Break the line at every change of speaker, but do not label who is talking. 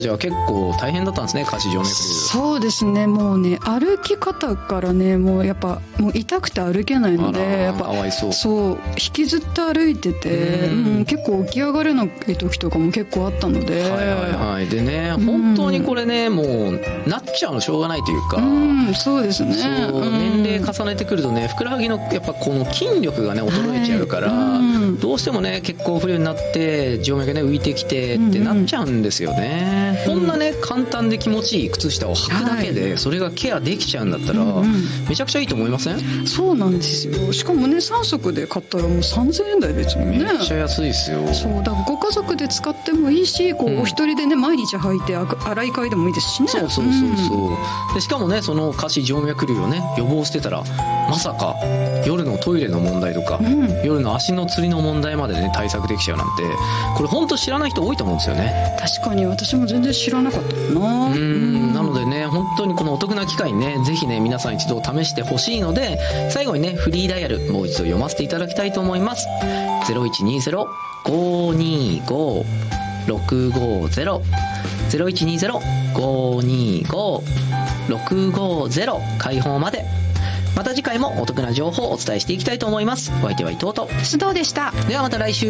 じゃあ結構大変だったんですね、下肢静脈瘤。
そうですね、もうね歩き方からねもうやっぱもう痛くて歩けないので、やっぱ
かわいそう。
そう引きずって歩いてて、結構起き上がれない時とかも結構あったので、
はいはいはい。でね、本当にこれねもうなっちゃうのしょうがないというか、
そうですね。
そう年齢重ねてくるとね、ふくらはぎのやっぱこの筋力がね衰えちゃうから、どうしてもね血行不良になって静脈がね浮いてきてってなっちゃうんですよね。こんなね簡単で気持ちいい靴下を履くだけでそれがケアできちゃうんだったら、めちゃくちゃいいと思いません？
そうなんですよ。しかもね3足で買ったらもう3000円台ですもんね。
めっちゃ安いですよ。
そうだからご家族で使ってもいいし、こうお一人でね毎日履いて洗い替えでもいいですしね。
そうでしかもねその下肢静脈瘤をね予防してたら、まさか夜のトイレの問題とか、夜の足のつりの問題までね対策できちゃうなんて、これ本当知らない人多いと思うんですよね。
確かに私も全然知らなかったな。
なのでね本当にこのお得な機会にねぜひね皆さん一度試してほしいので、最後にねフリーダイヤルもう一度読ませていただきたいと思います。 0120-525-650 0120-525-650開放まで。また次回もお得な情報をお伝えしていきたいと思います。お相手は伊藤と
須藤でした。
ではまた来週。